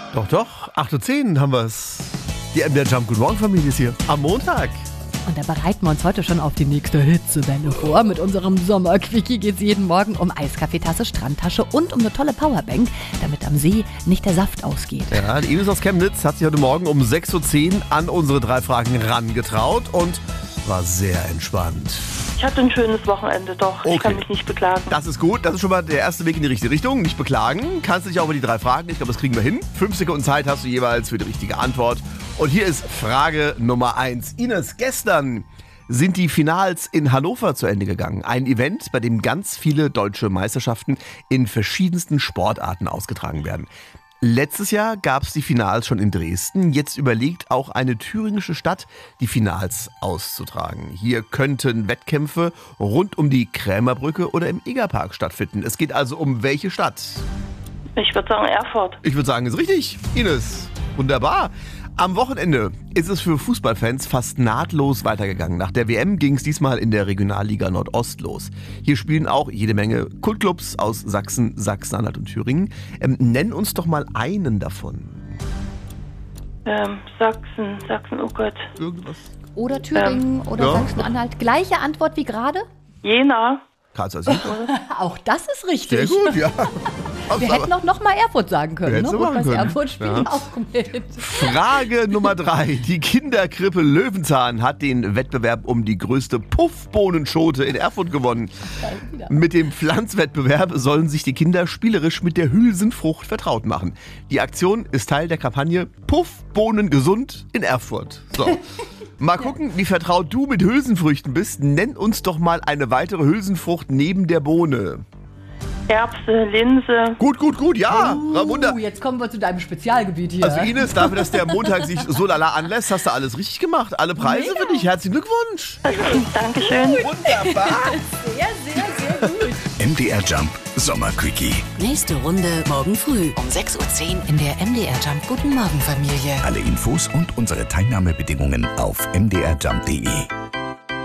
Doch, 8:10 Uhr haben wir es. Die MDR Jump Good Morgen Familie ist hier am Montag. Und da bereiten wir uns heute schon auf die nächste Hitzewelle vor. Mit unserem Sommerquickie geht es jeden Morgen um Eiskaffeetasse, Strandtasche und um eine tolle Powerbank, damit am See nicht der Saft ausgeht. Ja, die Ines aus Chemnitz hat sich heute Morgen um 6:10 Uhr an unsere 3 Fragen rangetraut und war sehr entspannt. Ich hatte ein schönes Wochenende, doch. Okay. Ich kann mich nicht beklagen. Das ist gut, das ist schon mal der erste Weg in die richtige Richtung. Nicht beklagen, kannst dich auch über die 3 Fragen. Ich glaube, das kriegen wir hin. 5 Sekunden Zeit hast du jeweils für die richtige Antwort. Und hier ist Frage Nummer 1. Ines, gestern sind die Finals in Hannover zu Ende gegangen. Ein Event, bei dem ganz viele deutsche Meisterschaften in verschiedensten Sportarten ausgetragen werden. Letztes Jahr gab es die Finals schon in Dresden. Jetzt überlegt auch eine thüringische Stadt, die Finals auszutragen. Hier könnten Wettkämpfe rund um die Krämerbrücke oder im Egerpark stattfinden. Es geht also um welche Stadt? Ich würde sagen Erfurt. Ich würde sagen, ist richtig. Ines, wunderbar. Am Wochenende ist es für Fußballfans fast nahtlos weitergegangen. Nach der WM ging es diesmal in der Regionalliga Nordost los. Hier spielen auch jede Menge Kultclubs aus Sachsen, Sachsen-Anhalt und Thüringen. Nenn uns doch mal einen davon. Sachsen, oh Gott. Irgendwas? Oder Thüringen oder ja. Sachsen-Anhalt. Gleiche Antwort wie gerade? Jena. Karlsruhe Sieg. Auch das ist richtig. Sehr gut, ja. Wir hätten auch noch mal Erfurt sagen können. Hättest Ne? du machen können. Erfurt spielen Ja. auch mit. Frage Nummer 3. Die Kinderkrippe Löwenzahn hat den Wettbewerb um die größte Puffbohnenschote in Erfurt gewonnen. Mit dem Pflanzwettbewerb sollen sich die Kinder spielerisch mit der Hülsenfrucht vertraut machen. Die Aktion ist Teil der Kampagne Puffbohnen gesund in Erfurt. So. Mal gucken, wie vertraut du mit Hülsenfrüchten bist. Nenn uns doch mal eine weitere Hülsenfrucht neben der Bohne. Erbse, Linse. Gut, ja. Wunder. Jetzt kommen wir zu deinem Spezialgebiet hier. Also Ines, dafür, dass der Montag sich so lala anlässt, hast du alles richtig gemacht. Alle Preise für dich. Herzlichen Glückwunsch. Dankeschön. Wunderbar. Sehr gut. MDR Jump Sommerquickie. Nächste Runde morgen früh um 6:10 Uhr in der MDR Jump Guten Morgen Familie. Alle Infos und unsere Teilnahmebedingungen auf mdrjump.de.